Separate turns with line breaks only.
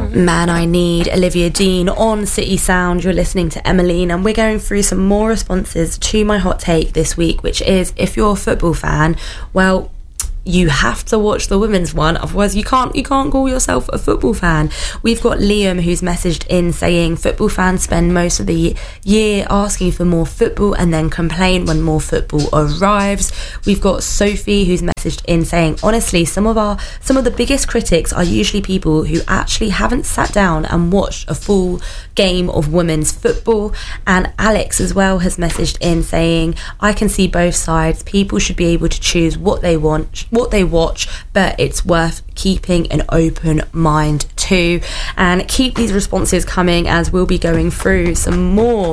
Man I Need, Olivia Dean on City Sound. You're listening to Emmeline, and we're going through some more responses to my hot take this week, which is, if you're a football fan, well, you have to watch the women's one, otherwise you can't call yourself a football fan. We've got Liam, who's messaged in saying football fans spend most of the year asking for more football and then complain when more football arrives. We've got Sophie, who's messaged in saying, honestly, some of the biggest critics are usually people who actually haven't sat down and watched a full game of women's football. And Alex as well has messaged in saying, I can see both sides. People should be able to choose what they watch, but it's worth keeping an open mind too. And keep these responses coming, as we'll be going through some more